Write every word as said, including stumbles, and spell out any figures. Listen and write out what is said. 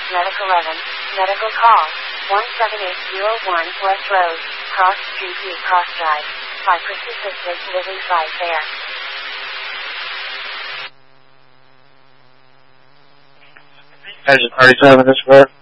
Medic eleven, medical call, one seven eight zero one West Road, Cross Street View Cross Drive, Cypress Assisted Delivery five there. Engine thirty-seven, this is where?